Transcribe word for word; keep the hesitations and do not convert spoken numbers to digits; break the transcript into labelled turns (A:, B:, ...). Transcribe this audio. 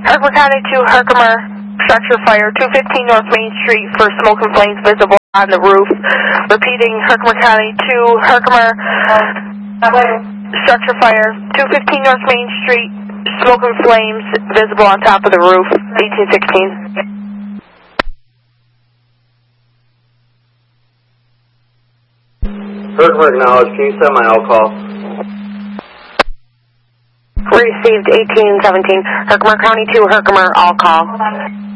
A: Herkimer County to Herkimer, structure fire, two fifteen North Main Street for smoke and flames visible on the roof. Repeating, Herkimer County to Herkimer, structure fire, two fifteen North Main Street, smoke and flames visible on top of the roof, eighteen sixteen.
B: Herkimer acknowledged. Can you send my all call?
A: Received eighteen seventeen. Herkimer County to Herkimer, all call.